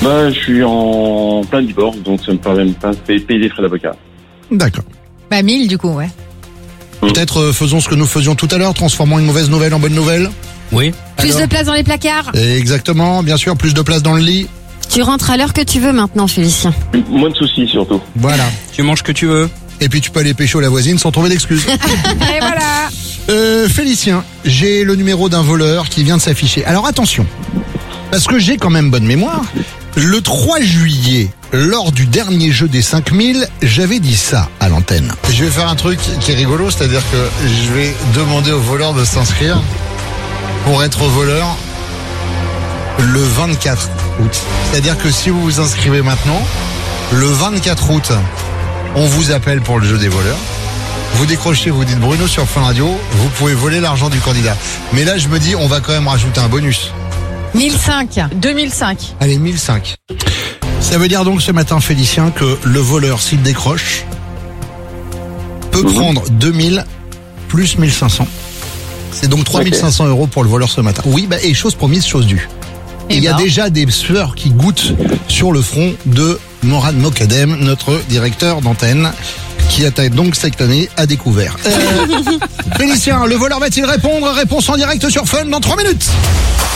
Bah, je suis en plein divorce, donc ça me permet pas de payer des frais d'avocat. D'accord. 1000 du coup, ouais. Peut-être faisons ce que nous faisions tout à l'heure, transformons une mauvaise nouvelle en bonne nouvelle. Oui. Plus de place dans les placards. Exactement, bien sûr, plus de place dans le lit. Tu rentres à l'heure que tu veux maintenant, Félicien. Moins de soucis, surtout. Voilà. Tu manges ce que tu veux. Et puis tu peux aller pécho la voisine sans trouver d'excuses. Et voilà. Félicien, j'ai le numéro d'un voleur qui vient de s'afficher. Alors attention, parce que j'ai quand même bonne mémoire. Le 3 juillet, lors du dernier jeu des 5000, j'avais dit ça à l'antenne. Je vais faire un truc qui est rigolo, c'est-à-dire que je vais demander aux voleurs de s'inscrire pour être voleur le 24 août. C'est-à-dire que si vous vous inscrivez maintenant, le 24 août, on vous appelle pour le jeu des voleurs. Vous décrochez, vous dites Bruno sur Fun Radio, vous pouvez voler l'argent du candidat. Mais là, je me dis, on va quand même rajouter un bonus. 1005. 2005. Allez, 1005. Ça veut dire donc ce matin, Félicien, que le voleur, s'il décroche, peut prendre 2000 plus 1500. C'est donc 3500 euros pour le voleur ce matin. Oui, bah, et chose promise, chose due. Et il y a déjà des sueurs qui goûtent sur le front de Morad Mokadem, notre directeur d'antenne, qui a donc cette année à découvert. Félicien, le voleur va-t-il répondre? Réponse en direct sur Fun dans 3 minutes.